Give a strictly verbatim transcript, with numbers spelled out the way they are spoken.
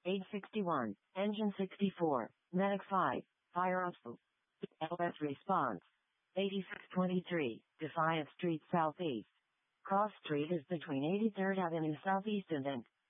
eight sixty-one, Engine sixty-four, Medic five, Fire Up. L S response. eighty-six twenty-three, Defiance Street Southeast. Cross Street is between eighty-third Avenue Southeast and N.